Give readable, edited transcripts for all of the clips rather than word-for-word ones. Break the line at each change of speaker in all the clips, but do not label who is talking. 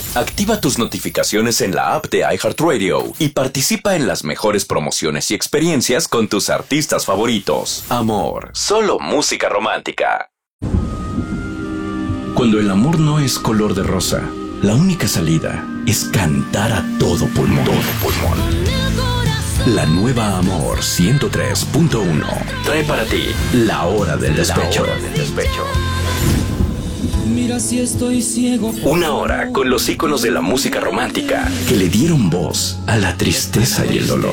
Activa tus notificaciones en la app de iHeartRadio y participa en las mejores promociones y experiencias con tus artistas favoritos. Amor, solo música romántica. Cuando el amor no es color de rosa, la única salida es cantar a todo pulmón. La nueva Amor 103.1 trae para ti La Hora del Despecho.
Mira si estoy ciego.
Una hora con los íconos de la música romántica que le dieron voz a la tristeza y el dolor.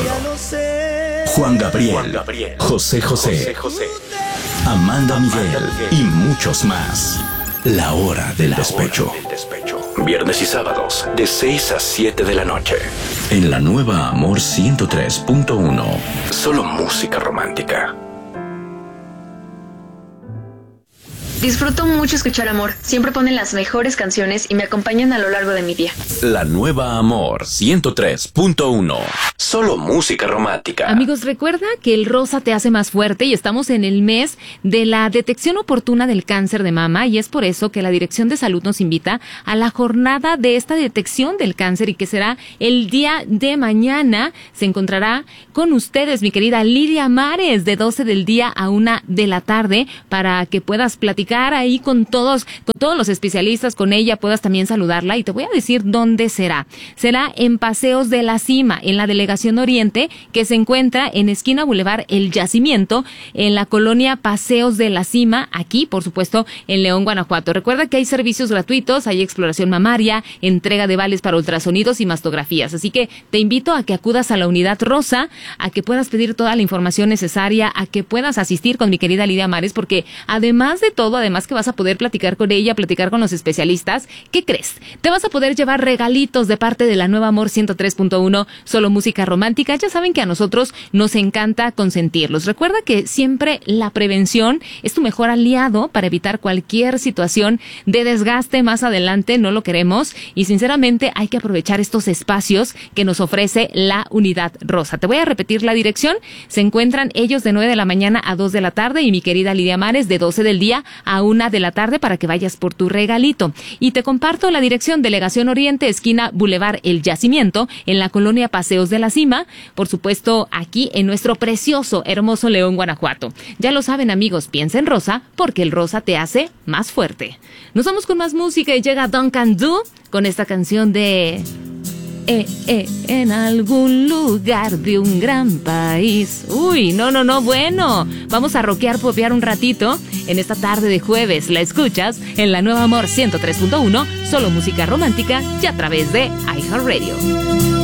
Juan Gabriel, José José, Amanda Miguel y muchos más. La Hora del Despecho. Viernes y sábados de 6 a 7 de la noche. En la nueva Amor 103.1. Solo música romántica.
Disfruto mucho escuchar Amor. Siempre ponen las mejores canciones y me acompañan a lo largo de mi día.
La nueva Amor 103.1. Solo música romántica.
Amigos, recuerda que el rosa te hace más fuerte y estamos en el mes de la detección oportuna del cáncer de mama y es por eso que la Dirección de Salud nos invita a la jornada de esta detección del cáncer y que será el día de mañana. Se encontrará con ustedes, mi querida Lidia Mares, de 12 del día a 1 de la tarde para que puedas platicar ahí con todos los especialistas, con ella, puedas también saludarla y te voy a decir dónde será. Será en Paseos de la Cima, en la Delegación Oriente, que se encuentra en esquina Boulevard El Yacimiento, en la colonia Paseos de la Cima, aquí, por supuesto, en León, Guanajuato. Recuerda que hay servicios gratuitos, hay exploración mamaria, entrega de vales para ultrasonidos y mastografías. Así que te invito a que acudas a la unidad rosa, a que puedas pedir toda la información necesaria, a que puedas asistir con mi querida Lidia Mares, porque además de todo, además que vas a poder platicar con ella, platicar con los especialistas, ¿qué crees? Te vas a poder llevar regalitos de parte de la nueva Amor 103.1, solo música romántica. Ya saben que a nosotros nos encanta consentirlos. Recuerda que siempre la prevención es tu mejor aliado para evitar cualquier situación de desgaste más adelante, no lo queremos y sinceramente hay que aprovechar estos espacios que nos ofrece la unidad rosa. Te voy a repetir la dirección. Se encuentran ellos de 9 de la mañana a 2 de la tarde y mi querida Lidia Mares de 12 del día a 1 de la tarde para que vayas por tu regalito. Y te comparto la dirección: Delegación Oriente, esquina Boulevard El Yacimiento, en la colonia Paseos de la Cima, por supuesto aquí en nuestro precioso, hermoso León, Guanajuato. Ya lo saben, amigos, piensa en rosa porque el rosa te hace más fuerte. Nos vamos con más música y llega Duncan Du con esta canción de... en algún lugar de un gran país. Uy, no, bueno. Vamos a rockear, popear un ratito en esta tarde de jueves. La escuchas en la nueva Amor 103.1, solo música romántica y a través de iHeartRadio.